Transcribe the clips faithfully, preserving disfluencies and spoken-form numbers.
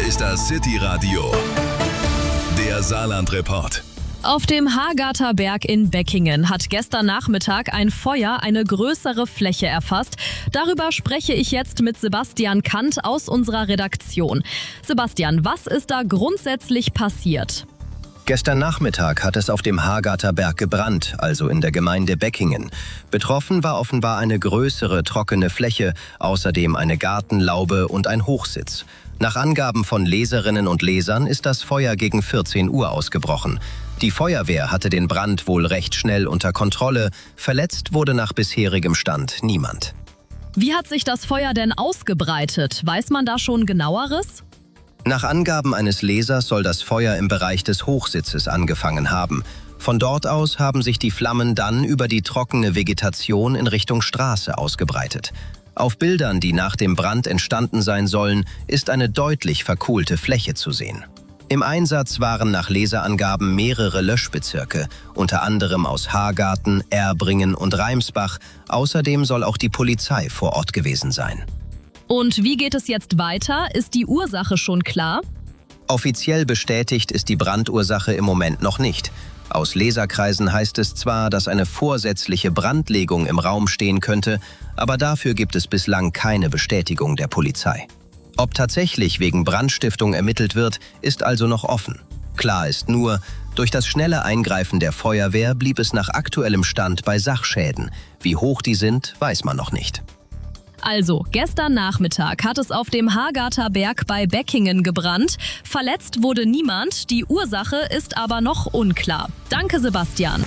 ist das City-Radio, der Saarland-Report. Auf dem Hagarter Berg in Beckingen hat gestern Nachmittag ein Feuer eine größere Fläche erfasst. Darüber spreche ich jetzt mit Sebastian Kant aus unserer Redaktion. Sebastian, was ist da grundsätzlich passiert? Gestern Nachmittag hat es auf dem Hagarter Berg gebrannt, also in der Gemeinde Beckingen. Betroffen war offenbar eine größere trockene Fläche, außerdem eine Gartenlaube und ein Hochsitz. Nach Angaben von Leserinnen und Lesern ist das Feuer gegen vierzehn Uhr ausgebrochen. Die Feuerwehr hatte den Brand wohl recht schnell unter Kontrolle. Verletzt wurde nach bisherigem Stand niemand. Wie hat sich das Feuer denn ausgebreitet? Weiß man da schon Genaueres? Nach Angaben eines Lesers soll das Feuer im Bereich des Hochsitzes angefangen haben. Von dort aus haben sich die Flammen dann über die trockene Vegetation in Richtung Straße ausgebreitet. Auf Bildern, die nach dem Brand entstanden sein sollen, ist eine deutlich verkohlte Fläche zu sehen. Im Einsatz waren nach Leserangaben mehrere Löschbezirke, unter anderem aus Hagarten, Erbringen und Reimsbach. Außerdem soll auch die Polizei vor Ort gewesen sein. Und wie geht es jetzt weiter? Ist die Ursache schon klar? Offiziell bestätigt ist die Brandursache im Moment noch nicht. Aus Leserkreisen heißt es zwar, dass eine vorsätzliche Brandlegung im Raum stehen könnte, aber dafür gibt es bislang keine Bestätigung der Polizei. Ob tatsächlich wegen Brandstiftung ermittelt wird, ist also noch offen. Klar ist nur, durch das schnelle Eingreifen der Feuerwehr blieb es nach aktuellem Stand bei Sachschäden. Wie hoch die sind, weiß man noch nicht. Also, gestern Nachmittag hat es auf dem Hagarter Berg bei Beckingen gebrannt. Verletzt wurde niemand, die Ursache ist aber noch unklar. Danke, Sebastian.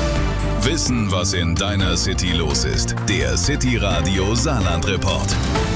Wissen, was in deiner City los ist. Der City-Radio Saarland-Report.